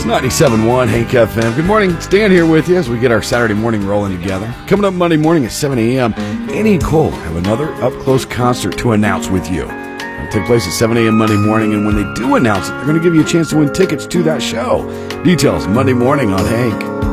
97.1 Hank FM. Good morning. Stan here with you as we get our Saturday morning rolling together. Coming up Monday morning at 7 a.m., Annie and Cole have another up-close concert to announce with you. It'll take place at 7 a.m. Monday morning, and when they do announce it, they're going to give you a chance to win tickets to that show. Details Monday morning on Hank.